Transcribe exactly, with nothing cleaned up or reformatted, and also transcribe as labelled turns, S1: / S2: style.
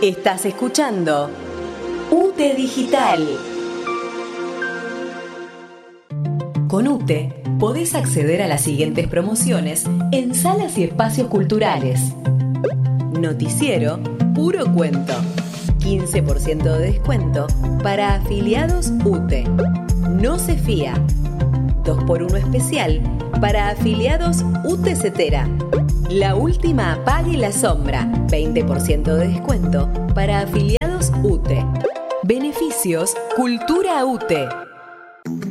S1: Estás escuchando UTE Digital. Con UTE podés acceder a las siguientes promociones en salas y espacios culturales. Noticiero Puro Cuento. quince por ciento de descuento para afiliados UTE. No se fía. dos por uno especial para afiliados UTE Cetera. La última apaga y la sombra. veinte por ciento de descuento para afiliados UTE. Beneficios Cultura UTE.